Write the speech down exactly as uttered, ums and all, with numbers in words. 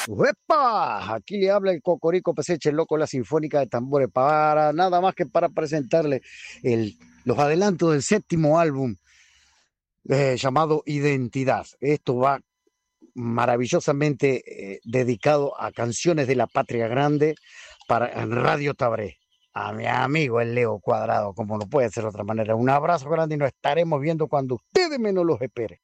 ¡Uepa! Aquí le habla el Cocorico Peseche, el loco, la Sinfónica de Tambores, para nada más que para presentarle el, los adelantos del séptimo álbum eh, llamado Identidad. Esto va maravillosamente eh, dedicado a canciones de la patria grande para en Radio Tabré. A mi amigo el Leo Cuadrado, como no puede ser de otra manera. Un abrazo grande y nos estaremos viendo cuando ustedes menos los esperen.